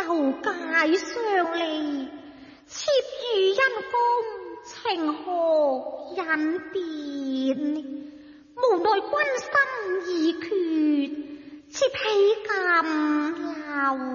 又解相離，妾與恩公情何忍辨？無奈君心已決，妾豈敢留